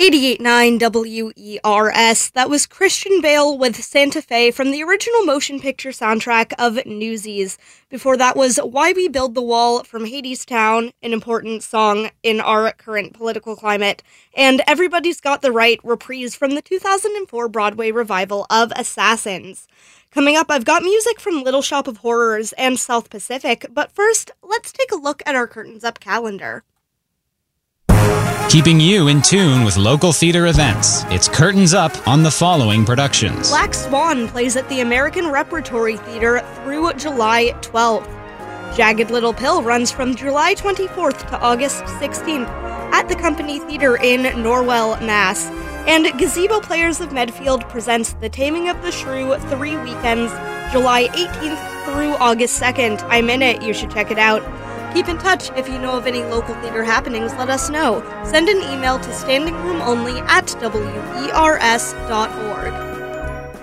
88.9 WERS. That was Christian Bale with Santa Fe from the original motion picture soundtrack of Newsies. Before that was Why We Build the Wall from Hadestown, an important song in our current political climate. And Everybody's Got the Right, reprise from the 2004 Broadway revival of Assassins. Coming up, I've got music from Little Shop of Horrors and South Pacific, but first, let's take a look at our Curtains Up calendar. Keeping you in tune with local theater events, it's Curtains Up on the following productions. Black Swan plays at the American Repertory Theater through July 12th. Jagged Little Pill runs from July 24th to August 16th at the Company Theater in Norwell, Mass. And Gazebo Players of Medfield presents The Taming of the Shrew 3 weekends, July 18th through August 2nd. I'm in it, you should check it out. Keep in touch. If you know of any local theater happenings, let us know. Send an email to standingroomonly@wers.org.